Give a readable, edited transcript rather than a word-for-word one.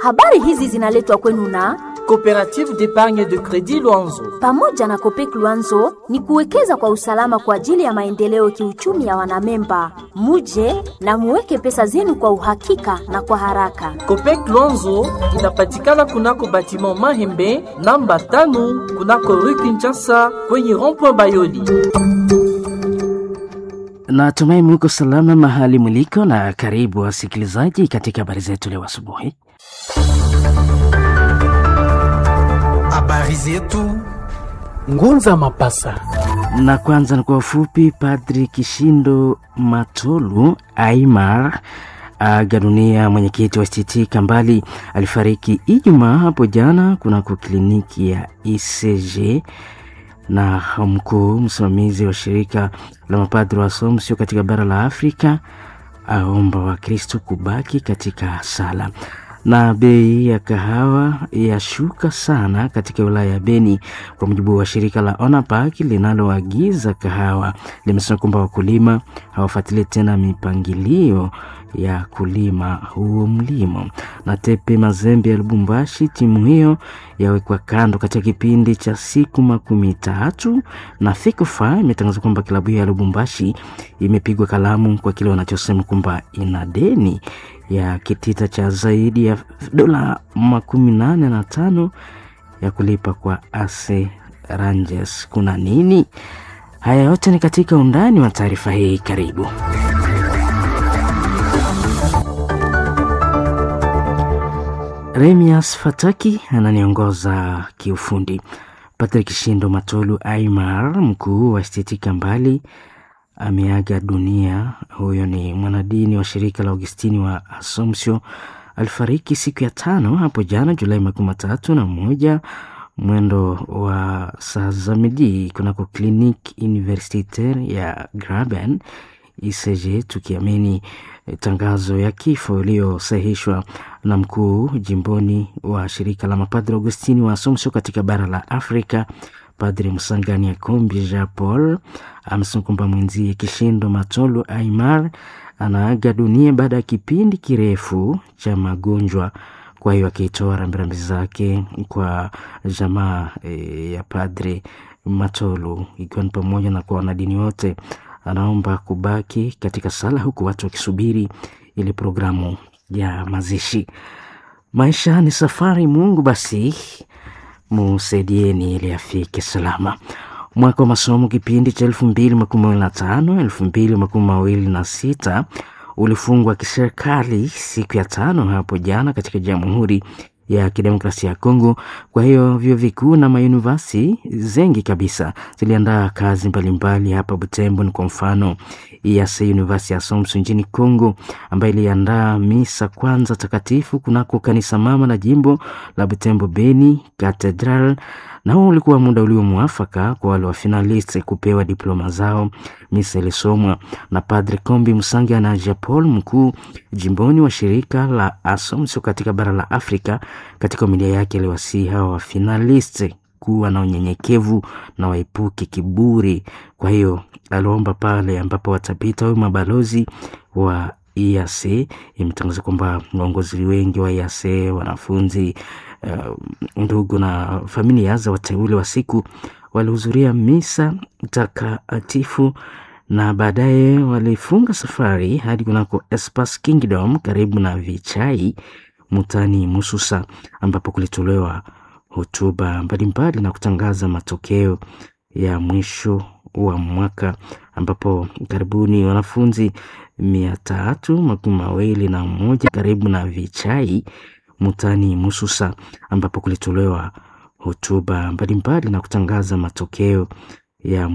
Habari hizi zinaletwa kwenu na Coopérative d'épargne de crédit Luanzo. pamoja na Copec Luanzo ni kuwekeza kwa usalama kwa ajili ya maendeleo kiuchumi ya wanamemba. Muje na muweke pesa zenu kwa uhakika na kwa haraka. Copec Luanzo inapatikana kunako batiment Mahembe namba 5 kunako rue Kinshasa kwenye rond-point Bayoli. Natumai mko salama mahali mliko, na karibu wasikilizaji katika habari zetu leo asubuhi. Habari zetu Ngunza Mapasa. Na kwanza ni kwa ufupi. Padri Kishindo Matolu Aimar aga dunia. Mwenyekiti wa STT Kambali alifariki Ijumaa hapo jana kunako kliniki ya ICG, na mkuu msimamizi wa shirika la mapadri wa Assumption katika bara la Afrika aomba Wakristo kubaki katika sala. Na bei ya kahawa yashuka sana katika wilaya ya Beni. Kwa mujibu wa shirika la Onapark linaloagiza kahawa, limesema kwamba wakulima hawafuatilie tena mipangilio ya kulima huo mlimo. Na Tepe Mazembe ya Lubumbashi, timu hiyo yawekwa kando katika kipindi cha siku 13, na FECOFA imetangaza kwamba klabu hiyo ya Lubumbashi imepigwa kalamu kwa kile wanachosema kwamba ina deni ya kitita cha zaidi ya dola 85 ya kulipa kwa AC Rangers. Kuna nini? Haya yote ni katika undani wa taarifa hii, karibu. Remias Fataki ananiongoza kiufundi. Patrick Kishindo Matolu Aimar, mkuu wa STT Kambali, ameaga dunia. Huyo ni mwanadini wa shirika la Augustini wa Assumption. Alifariki siku ya 5 hapo jana Julai 31 mwendo wa saa za midi kunako Clinique Universitaire ya Graben ICG, tukiamini tangazo ya kifo iliyosahihishwa na mkuu jimboni wa shirika la mapadri Augustini wa Assumption katika bara la Afrika, Padri Musangani Akombi Jean Paul, amesema kwamba mwenzie Kishindo Matolu Aimar anaaga dunia baada ya kipindi kirefu cha magonjwa. Kwa hiyo akitoa rambirambi zake kwa jamaa ya Padri Matolu, ikiwa ni pamoja na kwa wanadini wote, anaomba kubaki katika sala huku watu wakisubiri ile programu ya mazishi. Maisha ni safari, Mungu basi musaidieni ili afike salama. Mwaka wa masomo kipindi cha 2025-2026 ulifungwa kiserikali siku ya 5 hapo jana katika Jamhuri ya Kidemokrasia ya Kongo. Kwa hiyo vyuo vikuu na mayunivasiti zengi kabisa ziliandaa kazi mbalimbali hapa Butembo. Ni kwa mfano IAC University ya Assumption nchini Kongo, ambayo iliandaa misa kwanza takatifu kunako kanisa mama la jimbo la Butembo Beni Cathedral, na huo ulikuwa muda ulio muafaka kwa wale wa finalists kupewa diploma zao. Misa ilisomwa na Padre Kombi Musangia na Jean Paul, mkuu jimboni wa shirika la Assumption katika bara la Afrika. Katika homilia yake aliwasihi hao wa finalists kuwa na unyenyekevu na waepuke kiburi. Kwa hiyo aliomba pale ambapo watapita huyu mabalozi wa IAC, imetangaza kwamba viongozi wengi wa IAC, wanafunzi, ndugu na familia za wateule wa siku walihudhuria misa takatifu, na baadaye walifunga safari hadi kunako Espace Kingdom karibu na Vichai Mutani Mususa, ambapo kulitolewa hotuba mbalimbali na kutangaza matokeo ya mwisho wa mwaka, ambapo karibuni wanafunzi 321 karibu na Vichai Mutani Mususa, ambapo kulitolewa hotuba mbalimbali na kutangaza matokeo ya